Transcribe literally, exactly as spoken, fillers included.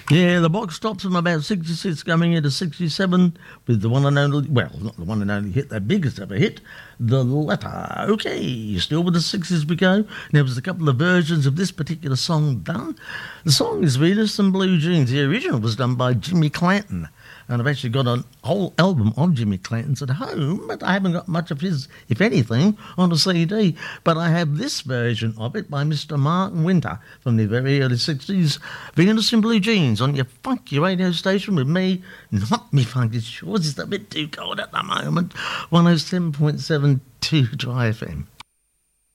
Yeah, the box stops from about sixty-six coming into sixty-seven with the one and only, well, not the one and only hit, their biggest ever hit, The Letter. Okay, still with the sixties we go. There was a couple of versions of this particular song done. The song is Venus and Blue Jeans. The original was done by Jimmy Clanton. And I've actually got a whole album of Jimmy Clanton's at home, but I haven't got much of his, if anything, on a C D. But I have this version of it by Mister Martin Winter from the very early sixties. Venus in Blue Jeans on your funky radio station with me, not me funky shorts. It's a bit too cold at the moment. one oh seven point seven two Dry F M.